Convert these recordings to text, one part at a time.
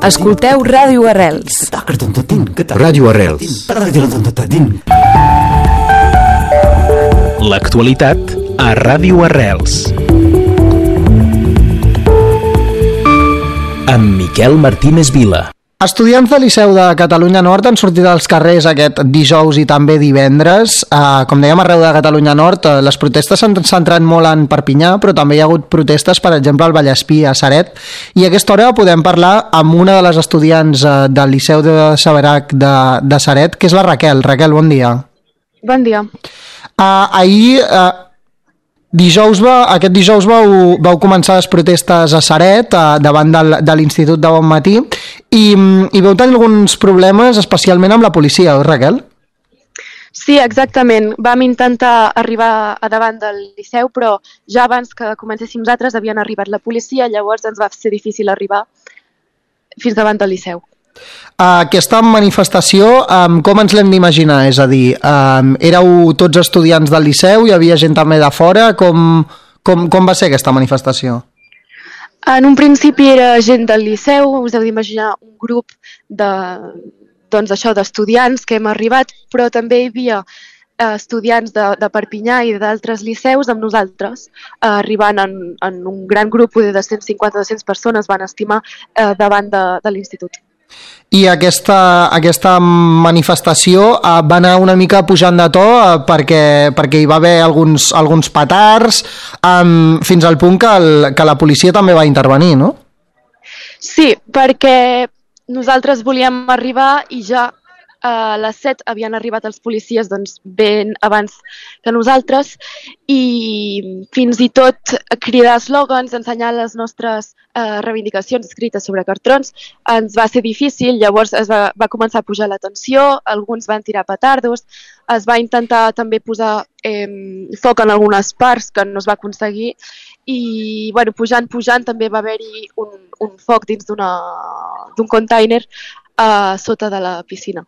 Escolteu Ràdio Arrels. Ràdio Arrels. L'actualitat a Ràdio Arrels. Amb Miquel Martínez Vila. Estudiants del Liceu de Catalunya Nord han sortit als carrers aquest dijous i també divendres. Com dèiem, arreu de Catalunya Nord, les protestes s'han centrat molt en Perpinyà, però també hi ha hagut protestes, per exemple, al Vallespí, a Ceret. I a aquesta hora podem parlar amb una de les estudiants del Liceu de Saberac de Ceret, que és la Raquel. Raquel, bon dia. Bon dia. Aquest dijous vau començar les protestes a Ceret davant de l'Institut de Bon Matí i vau tenir alguns problemes especialment amb la policia, oi, Raquel? Sí, exactament. Vam intentar arribar a davant del Liceu, però ja abans que comencéssim nosaltres havien arribat la policia, llavors ens va ser difícil arribar fins davant del Liceu. Aquesta manifestació, com ens l'hem d'imaginar? És a dir, éreu tots estudiants del Liceu, hi havia gent també de fora? Com va ser aquesta manifestació? En un principi era gent del Liceu, us heu d'imaginar un grup d'estudiants que hem arribat, però també hi havia estudiants de Perpinyà i d'altres liceus amb nosaltres, arribant en un gran grup de 150-200 persones, van estimar, davant de l'institut. I aquesta manifestació va anar una mica pujant de to perquè hi va haver alguns petards, fins al punt que la policia també va intervenir, no? Sí, perquè nosaltres volíem arribar i ja a les 7 havien arribat els policies ben abans que nosaltres i fins i tot cridar eslògans, ensenyar les nostres reivindicacions escrites sobre cartrons ens va ser difícil, llavors va començar a pujar la tensió, alguns van tirar petardos, es va intentar també posar foc en algunes parts que no es va aconseguir i pujant també va haver-hi un foc dins d'un container sota de la piscina.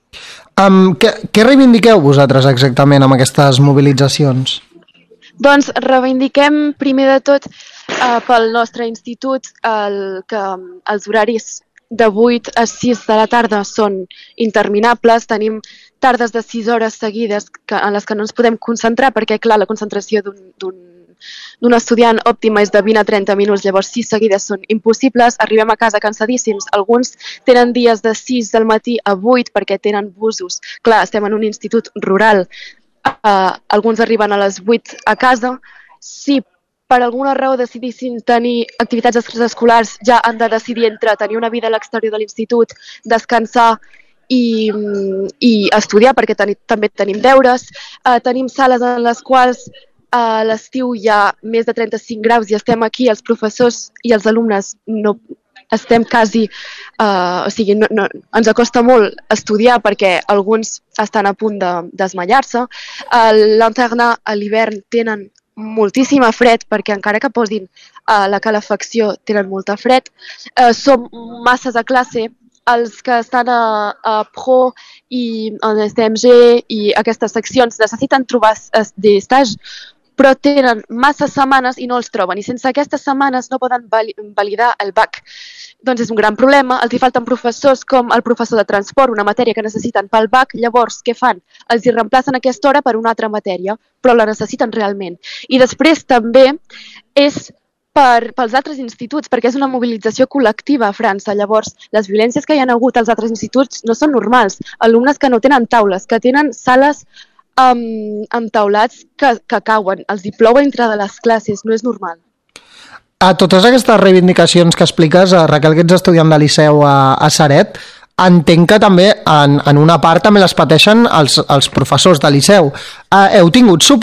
Què reivindiqueu vosaltres exactament amb aquestes mobilitzacions? Doncs reivindiquem primer de tot pel nostre institut que els horaris de 8 a 6 de la tarda són interminables, tenim tardes de 6 hores seguides en les que no ens podem concentrar perquè, clar, la concentració d'un estudiant òptima és de 20 a 30 minuts, llavors 6 seguides són impossibles, arribem a casa cansadíssims, alguns tenen dies de 6 del matí a 8 perquè tenen busos, clar, estem en un institut rural, alguns arriben a les 8 a casa, si per alguna raó decidissin tenir activitats extraescolars ja han de decidir entre tenir una vida a l'exterior de l'institut, descansar i estudiar perquè també tenim deures, tenim sales en les quals a l'estiu hi ha més de 35 graus i estem aquí, els professors i els alumnes no estem quasi, ens acosta molt estudiar perquè alguns estan a punt de desmaiar-se. L'internat a l'hivern tenen moltíssima fred perquè encara que posin la calefacció tenen molta fred. Som masses a classe, els que estan a Pro i en STMG i aquestes seccions necessiten trobar d'estage però tenen massa setmanes i no els troben i sense aquestes setmanes no poden validar el BAC. Doncs és un gran problema, els hi falten professors com el professor de transport, una matèria que necessiten pel BAC, llavors què fan? Els hi reemplacen aquesta hora per una altra matèria, però la necessiten realment. I després també és pels altres instituts, perquè és una mobilització col·lectiva a França. Llavors, les violències que hi ha hagut als altres instituts no són normals. Alumnes que no tenen taules, que tenen sales amb taulats que cauen, els hi plou entre de les classes, no és normal. A totes aquestes reivindicacions que expliques, Raquel, que ets estudiant de Liceu a Ceret, entenc que també en una part també les pateixen els professors de Liceu. Heu tingut suport